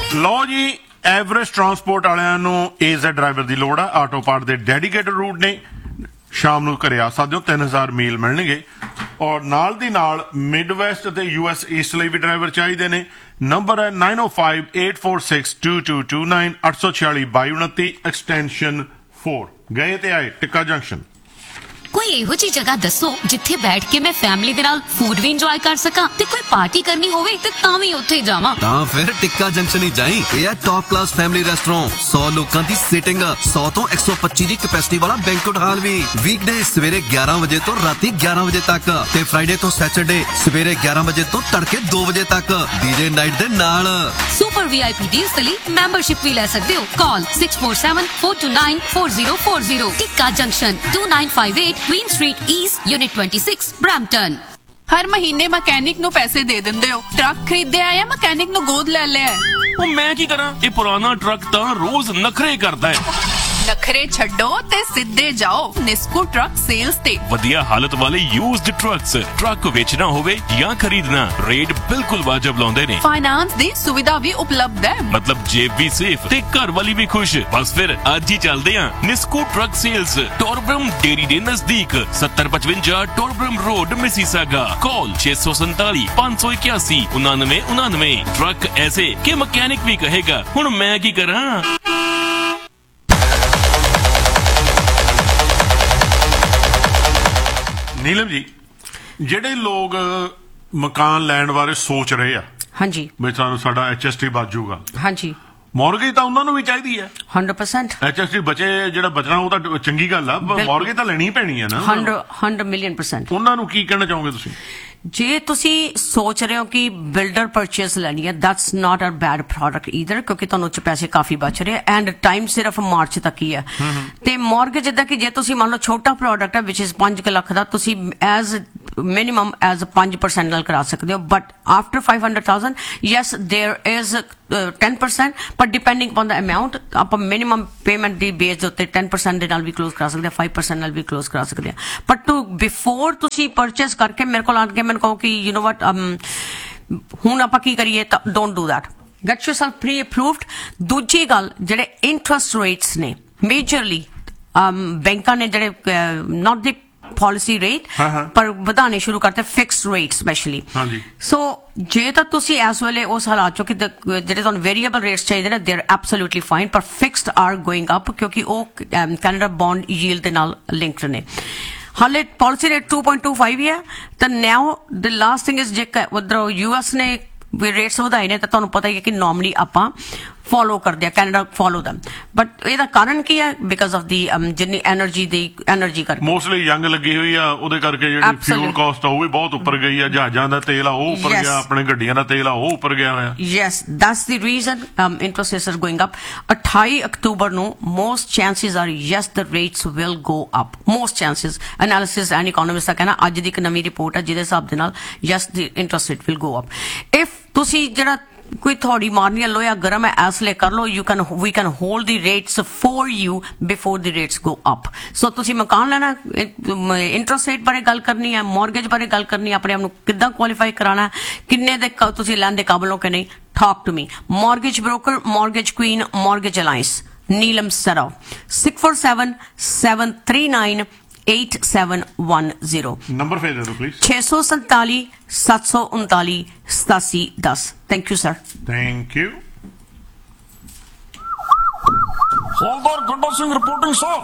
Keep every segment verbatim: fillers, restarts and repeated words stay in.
लो जी Everest transport वालिਆਂ ਨੂੰ aged driver ਦੀ ਲੋੜ ਆ। ਆਟੋ ਪਾਰਟ ਦੇ ਡੈਡੀਕੇਟਡ ਰੂਟ ਨੇ, ਸ਼ਾਮ ਨੂੰ ਘਰੇ ਆ ਸਕਦੇ ਹੋ, ਤਿੰਨ ਹਜ਼ਾਰ ਮੀਲ ਮਿਲਣਗੇ। ਔਰ ਨਾਲ ਦੀ ਨਾਲ ਮਿਡਵੈਸਟ ਅਤੇ ਯੂਐਸ ਈਸਟ ਲਈ ਵੀ ਡਰਾਈਵਰ ਚਾਹੀਦੇ ਨੇ। ਨੰਬਰ ਹੈ ਨਾइन ओ five eight four six to to to nine ਅੱਠ ਸੌ ਛਿਆਲੀ ਬਾਈ ਉਨੱਤੀ ਐਕਸਟੈਂਸ਼ਨ फोर। गए ते आए टिक्का जंक्शन। कोई ਇਹੋ ਜਿਹੀ ਜਗ੍ਹਾ ਦੱਸੋ ਜਿੱਥੇ ਬੈਠ ਕੇ ਮੈਂ ਫੈਮਿਲੀ ਦੇ ਨਾਲ ਫੂਡ ਵੀ ਇੰਜੋਏ ਕਰ ਸਕਾਂ ਤੇ ਕੋਈ ਪਾਰਟੀ ਕਰਨੀ ਹੋਵੇ ਤੇ ਤਾਂ ਵੀ ਉੱਥੇ ਜਾਵਾਂ। ਤਾਂ ਫਿਰ ਟਿੱਕਾ ਜੰਕਸ਼ਨ ਹੀ ਜਾਈਂ। ਇਹ ਹੈ ਟੌਪ ਕਲਾਸ ਫੈਮਿਲੀ ਰੈਸਟੋਰੈਂਟ, ਸੌ ਲੋਕਾਂ ਦੀ ਸੀਟਿੰਗ, ਸੌ ਤੋਂ ਇੱਕ ਸੌ ਪੱਚੀ ਦੀ ਕੈਪੈਸਿਟੀ ਵਾਲਾ ਬੈਂਕੁਏਟ ਹਾਲ ਵੀ। ਵੀਕਡੇ ਸਵੇਰੇ ਗਿਆਰਾਂ ਵਜੇ ਤੋਂ ਰਾਤੀ ਗਿਆਰਾਂ ਵਜੇ ਤੱਕ ਤੇ ਫਰਾਈਡੇ ਤੋਂ ਸੈਟਰਡੇ ਸਵੇਰੇ ਗਿਆਰਾਂ ਵਜੇ ਤੋਂ ਤੜਕੇ ਦੋ ਵਜੇ ਤੱਕ ਡੀਜੇ ਨਾਈਟ ਦੇ ਨਾਲ। ਸੁਪਰ ਵੀਆਈਪੀ ਡੀਲਸ ਦੇ ਲਈ ਮੈਂਬਰਸ਼ਿਪ ਵੀ ਲੈ ਸਕਦੇ ਹੋ। ਕਾਲ six four seven four to nine four zero four zero. Tikka junction to nine five eight queen street east unit छब्बीस ब्रैम्पटन। हर महीने मैकेनिक नु पैसे दे दिंदे हो। ट्रक खरीदे या मैकेनिक नु गोद ले लिया है। ਉਹ ਮੈਂ ਕੀ ਕਰਾਂ, ਇਹ ਪੁਰਾਣਾ ਟਰੱਕ ਤਾਂ ਰੋਜ਼ ਨਖਰੇ ਕਰਦਾ ਹੈ। नखरे छड्डो ते सिद्धे जाओ निस्कू ट्रक सेल्स ते। ਵਧੀਆ ਹਾਲਤ ਵਾਲੇ ਯੂਜ਼ਡ ਟਰੱਕਸ, ਟਰੱਕ ਵੇਚਣਾ ਹੋਵੇ ਜਾਂ ਖਰੀਦਣਾ, ਰੇਟ ਬਿਲਕੁਲ ਵਾਜਬ ਲਾਉਂਦੇ ਨੇ। फाइनेंस दी सुविधा भी उपलब्ध है। ਮਤਲਬ ਜੇਬ ਵੀ ਸੇਫ ਤੇ ਘਰ ਵਾਲੀ ਵੀ ਖੁਸ਼। ਬਸ ਫਿਰ ਅੱਜ ਹੀ ਚੱਲਦੇ ਆਂ ਨਿਸਕੂ ਟਰੱਕ ਸੇਲਸ, ਟੋਰਬਰਮ ਡੇਰੀ ਦੇ ਨਜ਼ਦੀਕ, सत्तर पचवंजा ਟੋਰਬਰਮ ਰੋਡ, ਮਿਸੀਸਾਗਾ। ਕਾਲ छह सौ सैंतालीस पाँच सौ इक्यासी उनानवे उनानवे। ट्रक ऐसे कि मैकेनिक भी कहेगा हुण मैं की करा। ਨੀਲਮ ਜੀ, ਜਿਹੜੇ ਲੋਕ ਮਕਾਨ ਲੈਣ ਬਾਰੇ ਸੋਚ ਰਹੇ ਆ, ਹਾਂਜੀ, ਵੀ ਸਾਨੂੰ ਸਾਡਾ ਐਚਐਸਟੀ ਬਚ ਜਾਊਗਾ, ਹਾਂਜੀ, ਮੌਰਗੇਜ ਤਾਂ ਉਹਨਾਂ ਨੂੰ ਵੀ ਚਾਹੀਦੀ ਹੈ। हंड्रेड परसेंट ਐਚਐਸਟੀ ਬਚੇ, ਜਿਹੜਾ ਬਚਣਾ ਉਹ ਤਾਂ ਚੰਗੀ ਗੱਲ ਆ, ਮੌਰਗੇਜ ਤਾਂ ਲੈਣੀ ਪੈਣੀ ਹੈ ਨਾ। Hundred hundred million percent. ਉਹਨਾਂ ਨੂੰ ਕੀ ਕਹਿਣਾ ਚਾਹੋਗੇ ਤੁਸੀਂ? ਜੇ ਤੁਸੀਂ ਸੋਚ ਰਹੇ ਹੋ ਕਿ ਬਿਲਡਰ ਪਰਚੇਸ ਲੈਣੀ ਹੈ, that's not a bed product either, ਕਿਉਂਕਿ ਤੁਹਾਨੂੰ ਚ ਪੈਸੇ ਕਾਫੀ ਬਚ ਰਹੇ ਐਂਡ ਟਾਈਮ ਸਿਰਫ ਮਾਰਚ ਤੱਕ ਹੀ ਹੈ। ਤੇ ਮੌਰਗੇਜ ਜਿੱਦਾਂ ਕਿ ਜੇ ਤੁਸੀਂ ਮੰਨ ਲਓ ਛੋਟਾ ਪ੍ਰੋਡਕਟ ਹੈ ਵਿਚ ਇਜ਼ ਪੰਜ ਲੱਖ ਦਾ, ਤੁਸੀਂ ਐਜ਼ ਮਿਨੀਮਮ ਐਜ਼ ਪੰਜ ਪਰਸੈਂਟ ਨਾਲ ਕਰਾ ਸਕਦੇ ਹੋ। But after five hundred thousand yes there is ten percent, ਪਰ ਡਿਪੈਂਡਿੰਗ ਅਪਨ ਦਾ ਅਮਾਉਂਟ ਆਪਾਂ ਮਿਨੀਮਮ ਪੇਮੈਂਟ ਦੀ ਬੇਸ ਦੇ ਉੱਤੇ टेन परसेंट ਦੇ ਨਾਲ ਵੀ ਕਲੋਜ਼ ਕਰਾ ਸਕਦੇ ਹਾਂ, फाइव परसेंट ਨਾਲ ਵੀ ਕਲੋਜ਼ ਕਰਾ ਸਕਦੇ ਹਾਂ। ਬਟ ਟੂ ਬਿਫੋਰ ਤੁਸੀਂ ਪਰਚੇਸ ਕਰਕੇ ਮੇਰੇ ਕੋਲ ਆ ਕੇ ਮੈਨੂੰ ਕਹੋ ਕਿ ਯੂ نو ਵਟ ਹੁਣ ਆਪਾਂ ਕੀ ਕਰੀਏ, ਤਾਂ don't do that, get yourself pre approved. ਦੂਜੀ ਗੱਲ, ਜਿਹੜੇ ਇੰਟਰਸਟ ਰੇਟਸ ਨੇ ਮੇਜਰਲੀ ਬੈਂਕਾਂ ਨੇ ਜਿਹੜੇ ਨਾਟ ਦੀ पॉलिसी रेट पर ਵਧਾਣੇ ਸ਼ੁਰੂ ਕਰਤੇ, ਫਿਕਸਡ ਰੇਟ ਸਪੈਸ਼ਲੀ। ਸੋ ਜੇ ਤਾਂ ਤੁਸੀਂ ਇਸ ਵੇਲੇ ਉਸ ਹਾਲਾਤ ਚੋਂ ਕਿ ਜਿਹੜੇ ਤੁਹਾਨੂੰ ਵੇਰੀਏਬਲ ਰੇਟਸ ਚਾਹੀਦੇ ਨੇ, ਦੇ ਆਰ ਐਬਸੋਲੂਟਲੀ ਫਾਈਨ, ਪਰ ਫਿਕਸਡ ਆਰ ਗੋਇੰਗ ਅਪ ਕਿਉਂਕਿ ਉਹ ਕੈਨੇਡਾ ਬੌਂਡ ਯੀਲਡ ਦੇ ਨਾਲ ਲਿੰਕਡ ਨੇ। ਹਾਲੇ policy rate two point two five ਹੀ ਹੈ। ਤਾਂ ਨਾਓ ਦ ਲਾਸਟ ਥਿੰਗ ਇਜ਼, ਜੇ ਉਧਰੋਂ ਯੂਐਸ ਨੇ ਰੇਟਸ ਵਧਾਏ ਨੇ ਤਾਂ ਤੁਹਾਨੂੰ ਪਤਾ ਹੀ ਹੈ ਕਿ ਨੋਰਮਲੀ ਆਪਾਂ ਫੋਲੋ ਕਰਦੇ ਆ, ਕੈਨੇਡਾ ਫੋਲੋ ਦਮ। ਬਟ ਇਹਦਾ ਕਾਰਨ ਕੀ ਹੈ? ਬਿਕਾਜ਼ ਆਫ ਦੀ ਜਿੰਨੀ ਐਨਰਜੀ ਦੀ ਐਨਰਜੀ ਕਰਕੇ ਮੋਸਟਲੀ ਯੰਗ ਲੱਗੀ ਹੋਈ ਆ, ਉਹਦੇ ਕਰਕੇ ਜਿਹੜੀ ਫਿਊਲ ਕਾਸਟ ਆ ਉਹ ਵੀ ਬਹੁਤ ਉੱਪਰ ਗਈ ਆ, ਜਹਾਜ਼ਾਂ ਦਾ ਤੇਲ ਆ ਉਹ ਉੱਪਰ ਗਿਆ, ਆਪਣੇ ਗੱਡੀਆਂ ਦਾ ਤੇਲ ਆ ਉਹ ਉੱਪਰ ਗਿਆ ਹੋਇਆ। Yes, that's the reason interest rates are going up. ਅਠਾਈ ਅਕਤੂਬਰ ਨੂੰ most chances R yes the rates will go up, most chances. Analysis and economist ਦਾ ਕਹਿਣਾ, ਅੱਜ ਦੀ ਇੱਕ ਨਵੀਂ ਰਿਪੋਰਟ ਹੈ ਜਿਹਦੇ ਹਿਸਾਬ ਦੇ ਨਾਲ yes the interest rate will go up. If ਤੁਸੀਂ ਜਿਹੜਾ ਕੋਈ ਥੋੜੀ ਮਾਰਨੀ ਹੈ, ਲੋਹਾ ਗਰਮ ਹੈ, ਇਸ ਲਈ ਕਰ ਲਓ, you can we can hold the rates for you before the rates go up. ਸੋ ਤੁਸੀਂ ਮਕਾਨ ਲੈਣਾ, ਇੰਟਰਸਟ ਰੇਟ ਬਾਰੇ ਗੱਲ ਕਰਨੀ ਹੈ, ਮੌਰਗੇਜ ਬਾਰੇ ਗੱਲ ਕਰਨੀ ਹੈ, ਆਪਣੇ ਆਪ ਨੂੰ ਕਿੱਦਾਂ ਕੁਆਲੀਫਾਈ ਕਰਾਉਣਾ, ਕਿੰਨੇ ਦੇ ਤੁਸੀਂ ਲੈਣ ਦੇ ਕਾਬਲ ਹੋ ਕਿ ਨਹੀਂ, talk to me. Mortgage broker, mortgage Queen, mortgage alliance, Neelam Sarao, six four seven seven three nine eight seven one zero. Number फिर दे दो प्लीज। छह सौ सैंताली सात सौ उनताली सतासी दस। Thank you sir. Thank you. हवलदार गड्ढा सिंह रिपोर्टिंग सर।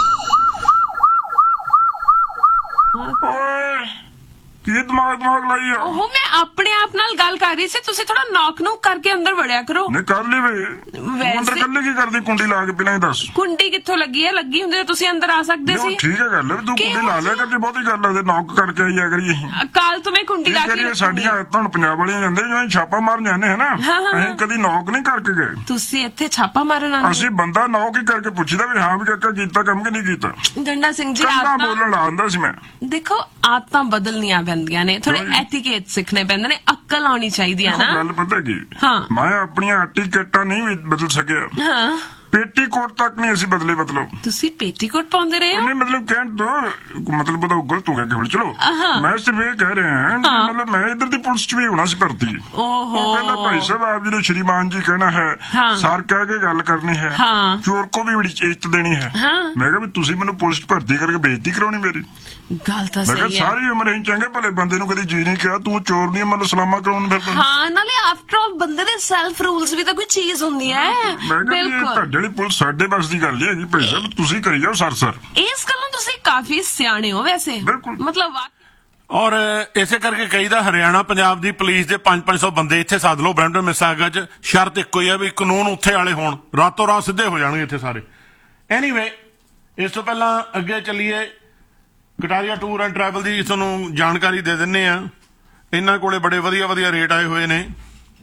ਕੀ ਦਿਮਾਗ ਦਿਮਾਗ ਲਾਈ ਆ? ਉਹ ਮੈਂ ਆਪਣੇ ਆਪ ਨਾਲ ਗੱਲ ਕਰ ਰਹੀ ਸੀ, ਤੁਸੀਂ ਥੋੜਾ ਨੌਕ ਨੌਕ ਕਰਕੇ ਅੰਦਰ ਵੜਿਆ ਕਰੋ। ਨਹੀਂ ਕਰ ਲਈ ਵੇ, ਅੰਦਰ ਕੱਲੇ ਕੀ ਕਰਦੀ? ਕੁੰਡੀ ਲਾ ਕੇ ਪਹਿਲਾਂ ਹੀ ਦੱਸ। ਕੁੰਡੀ ਕਿੱਥੋਂ ਲੱਗੀ ਹੈ? ਲੱਗੀ ਹੁੰਦੀ ਤਾਂ ਤੁਸੀਂ ਅੰਦਰ ਆ ਸਕਦੇ ਸੀ। ਠੀਕ ਹੈ ਗੱਲ, ਤੂੰ ਕੁੰਡੀ ਲਾ ਲਿਆ ਕਰਦੀ, ਬਹੁਤੀ ਗੱਲ ਲੱਗਦੀ ਨੌਕ ਕਰਕੇ ਆਈ ਆ ਕਰੀ। ਕੱਲ ਤੋਂ ਮੈਂ ਕੁੰਡੀ ਲਾ ਕੇ, ਸਾਡੀਆਂ ਹੁਣ ਪੰਜਾਬ ਵਾਲੀਆਂ ਜਾਂਦੇ ਜਿਵੇਂ ਛਾਪਾ ਮਾਰਨ ਜਾਂਦੇ ਹੈ ਨਾ, ਅਸੀਂ ਕਦੀ ਨੌਕ ਨਹੀਂ ਕਰਕੇ ਗਏ। ਤੁਸੀਂ ਇੱਥੇ ਛਾਪਾ ਮਾਰਨ ਆਉਂਦੇ? ਅਸੀਂ ਬੰਦਾ ਨੌਕ ਹੀ ਕਰਕੇ ਪੁੱਛਦਾ ਵੀ ਹਾਂ ਵੀ ਕਾਕਾ ਕੀਤਾ ਕੰਮ ਕਿ ਨਹੀਂ ਕੀਤਾ। ਡੰਡਾ ਸਿੰਘ ਜੀ, ਆਦਤਾਂ ਬੋਲਣ ਲਾ ਹੁੰਦਾ ਸੀ ਮੈਂ। ਦੇਖੋ ਆਦਤਾਂ ਬਦਲਣੀਆਂ ਪੈਂਦੀਆਂ ਨੇ, ਥੋੜੇ ਐਟੀਕੇਟ ਸਿੱਖਣੇ ਪੈਂਦੇ ਨੇ, ਅਕਲ ਆਉਣੀ ਚਾਹੀਦੀ ਹੈ ਨਾ। ਗੱਲ ਪਤਾ ਕੀ, ਹਾਂ, ਮੈਂ ਆਪਣੀਆਂ ਐਟੀਕੇਟਾਂ ਨਹੀਂ ਬਦਲ ਸਕਿਆ। ਹਾਂ, ਪੇਟੀਕੋਟ ਤੱਕ ਨਹੀਂ ਅਸੀਂ ਬਦਲੇ ਮਤਲਬ ਤੁਸੀਂ ਪੇਟੀਕੋਟ ਪਾਉਂਦੇ ਰਹੇ ਹੋ ਨਹੀਂ ਮਤਲਬ ਕਹਿਣ ਤੋਂ ਮਤਲਬ ਉਹਦਾ ਗਲਤ ਹੋ ਗਿਆ ਕੇਵਲ ਚਲੋ ਮੈਂ ਸਿਰਫ ਇਹ ਕਹਿ ਰਿਹਾ ਹਾਂ ਕਿ ਮਤਲਬ ਮੈਂ ਇੱਧਰ ਦੀ ਪੁਲਿਸ ਚ ਵੀ ਹੋਣਾ ਸੀ ਭਰਤੀ ਓਹੋ ਉਹ ਕਹਿੰਦਾ ਭਾਈ ਸਾਹਿਬ ਆਪ ਜੀ ਨੇ ਸ਼੍ਰੀਮਾਨ ਜੀ ਕਹਿਣਾ ਹੈ ਸਰ ਕਹਿ ਕੇ ਗੱਲ ਕਰਨੀ ਹੈ ਚੋਰ ਕੋ ਵੀ ਬੜੀ ਇੱਜ਼ਤ ਦੇਣੀ ਹੈ ਮੈਂ ਕਿਹਾ ਵੀ ਤੁਸੀਂ ਮੈਨੂੰ ਪੁਲਿਸ ਚ ਭਰਤੀ ਕਰਕੇ ਬੇਇੱਜ਼ਤੀ ਕਰਾਉਣੀ ਮੇਰੀ ਗੱਲ ਤਾਂ ਮੈਂ ਕਿਹਾ ਸਹੀ ਹੈ ਸਾਰੀ ਉਮਰ ਅਸੀਂ ਚੰਗੇ ਭਲੇ ਬੰਦੇ ਨੂੰ ਕਦੀ ਜੀ ਨਹੀਂ ਕਿਹਾ ਤੂੰ ਚੋਰ ਨਹੀਂ ਮਤਲਬ ਸਲਾਮਾ ਕਰਾਉਣ ਫਿਰਦਾ ਹਾਂ ਨਾਲੇ ਆਫਟਰ ਆਲ ਬੰਦੇ ਦੇ ਸੈਲਫ ਰੂਲਸ ਵੀ ਤਾਂ ਕੋਈ ਚੀਜ਼ ਹੁੰਦੀ ਹੈ ਮੈਂ ਕਿਹਾ ਵੀ ਇਹ ਤੁਹਾਡੇ ਵਾਲੀ ਪੁਲਿਸ ਸਾਡੇ ਬਸ ਦੀ ਗੱਲ ਨਹੀਂ ਹੈਗੀ ਭਾਈ ਸਾਹਿਬ ਤੁਸੀਂ ਕਰੀ ਜਾਓ ਸਰ ਸਰ ਇਸ ਗੱਲੋਂ ਤੁਸੀਂ ਕਾਫੀ ਸਿਆਣੇ ਹੋ ਵੈਸੇ ਬਿਲਕੁਲ। ਮਤਲਬ ਔਰ ਇਸੇ ਕਰਕੇ ਕਹੀਦਾ ਹਰਿਆਣਾ ਪੰਜਾਬ ਦੀ ਪੁਲਿਸ ਦੇ ਪੰਜ ਪੰਜ ਸੌ ਬੰਦੇ ਇੱਥੇ ਸੱਦ ਲਓ ਬ੍ਰੈਂਪਟਨ ਮਿਸਾਗਾ ਚ ਸ਼ਰਤ ਇੱਕੋ ਹੀ ਆ ਵੀ ਕਾਨੂੰਨ ਉੱਥੇ ਵਾਲੇ ਹੋਣ ਰਾਤੋਂ ਰਾਤ ਸਿੱਧੇ ਹੋ ਜਾਣਗੇ ਇੱਥੇ ਸਾਰੇ ਐਨੀਵੇ ਇਸ ਤੋਂ ਪਹਿਲਾਂ ਅੱਗੇ ਚੱਲੀਏ ਕਟਾਰੀਆ ਟੂਰ ਐਂਡ ਟਰੈਵਲ ਦੀ ਤੁਹਾਨੂੰ ਜਾਣਕਾਰੀ ਦੇ ਦਿੰਨੇ ਆ ਇਹਨਾਂ ਕੋਲੇ ਬੜੇ ਵਧੀਆ ਵਧੀਆ ਰੇਟ ਆਏ ਹੋਏ ਨੇ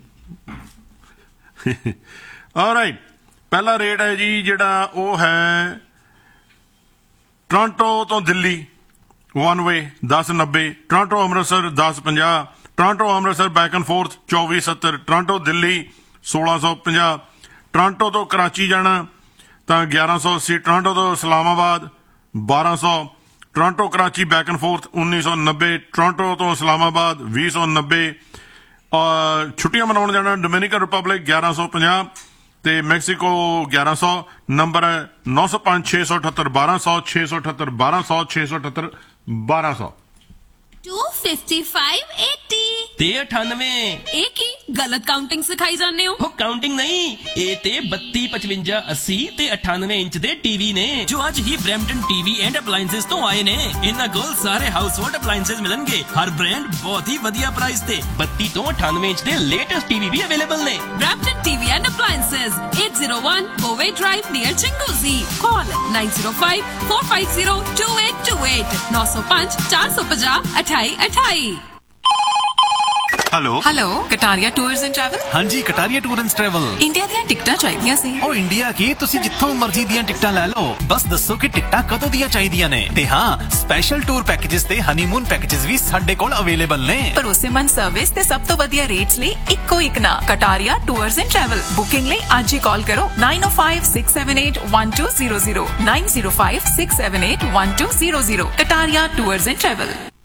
ਆਲਰਾਈਟ ਪਹਿਲਾ ਰੇਟ ਹੈ ਜੀ ਜਿਹੜਾ ਉਹ ਹੈ ਟੋਰਾਂਟੋ ਤੋਂ ਦਿੱਲੀ ਵਨ ਵੇ ਦਸ ਨੱਬੇ ਟੋਰਾਂਟੋ ਅੰਮ੍ਰਿਤਸਰ ਦਸ ਪੰਜਾਹ Toronto Amritsar back and fourth ਚੌਵੀ ਸੱਤਰ ਟੋਰਾਂਟੋ ਦਿੱਲੀ ਸੋਲਾਂ ਸੌ ਪੰਜਾਹ ਟੋਰਾਂਟੋ ਤੋਂ ਕਰਾਚੀ ਜਾਣਾ ਤਾਂ ਗਿਆਰਾਂ ਸੌ ਅੱਸੀ ਟੋਰਾਂਟੋ ਤੋਂ ਇਸਲਾਮਾਬਾਦ ਬਾਰਾਂ ਸੌ Toronto Karachi back and fourth ਉੱਨੀ ਸੌ ਨੱਬੇ ਟੋਰਾਂਟੋ ਤੋਂ ਇਸਲਾਮਾਬਾਦ ਵੀਹ ਸੌ ਨੱਬੇ ਔਰ ਛੁੱਟੀਆਂ ਮਨਾਉਣ ਜਾਣਾ ਡੋਮਿਨਿਕਨ ਰਿਪਬਲਿਕ ਗਿਆਰਾਂ ਸੌ ਪੰਜਾਹ ਤੇ ਮੈਕਸੀਕੋ ਗਿਆਰਾਂ ਸੌ ਨੰਬਰ ਹੈ ਨੌ ਸੌ ਪੰਜ ਛੇ ਸੌ ਅਠੱਤਰ ਬਾਰਾਂ ਸੌ ਛੇ ਸੌ ਅਠੱਤਰ ਬਾਰਾਂ ਸੌ ਛੇ ਸੌ ਅਠੱਤਰ ਬਾਰਾਂ ਸੌ टू फिफ्टी फाइव एटी ਤੇ ਅਠਾਨਵੇਂ ਇਹ ਕੀ ਗਲਤ ਕਾਊਂਟਿੰਗ ਸਿਖਾਈ ਜਾਂਦੇ ਹੋ ਉਹ ਕਾਊਂਟਿੰਗ ਨਹੀਂ ਇਹ ਤੇ ਬੱਤੀ ਪਚਵੰਜਾ ਅੱਸੀ ਤੇ ਅਠਾਨਵੇਂ ਇੰਚ ਦੇ ਟੀਵੀ ਨੇ ਜੋ ਅੱਜ ਹੀ ਬ੍ਰੈਂਪਟਨ ਟੀਵੀ ਐਂਡ ਅਪਲਾਈਐਂਸਸ ਤੋਂ ਆਏ ਨੇ ਇਹਨਾਂ ਕੋਲ ਸਾਰੇ ਹਾਊਸ ਹੋਲਡ ਅਪਲਾਈਐਂਸਸ ਮਿਲਣਗੇ ਹਰ ਬ੍ਰਾਂਡ ਬਹੁਤ ਹੀ ਵਧੀਆ ਪ੍ਰਾਈਸ ਤੇ ਬੱਤੀ ਤੋਂ ਅਠਾਨਵੇਂ ਇੰਚ ਦੇ ਲੇਟੈਸਟ ਟੀਵੀ ਵੀ ਅਵੇਲੇਬਲ ਨੇ Brampton T V and Appliances eight oh one Boway Drive near Chinguzi. Call nine oh five four five oh two eight two eight nine oh five four five zero अठाई अठाई hello hello Kataria tours and travel ਹਾਂਜੀ Kataria tour and travel India ਦੀਆਂ ਟਿਕਟਾਂ ਚਾਹੀਦੀਆਂ ਸੀ ਉਹ India ਕੀ ਤੁਸੀਂ ਜਿੱਥੋਂ ਮਰਜ਼ੀ ਦੀਆਂ ਟਿਕਟਾਂ ਲੈ ਲਓ ਬਸ ਦੱਸੋ ਕਿ ਟਿਕਟਾਂ ਕਦੋਂ ਦੀਆਂ ਚਾਹੀਦੀਆਂ ਨੇ ਤੇ ਹਾਂ ਸਪੈਸ਼ਲ ਟੂਰ ਪੈਕੇजेस ਤੇ ਹਨੀਮੂਨ ਪੈਕੇजेस ਵੀ ਸਾਡੇ ਕੋਲ ਅਵੇਲੇਬਲ ਨੇ ਭਰੋਸੇਮੰਦ ਸਰਵਿਸ ਤੇ ਸਭ ਤੋਂ ਵਧੀਆ ਰੇਟਸ ਲਈ ਇੱਕੋ ਇੱਕ ਨਾ Kataria tours and travel booking ਲਈ ਅੱਜ ਹੀ ਕਾਲ ਕਰੋ nine oh five six seven eight one two zero zero nine oh five six seven eight one two zero zero Kataria tours and travel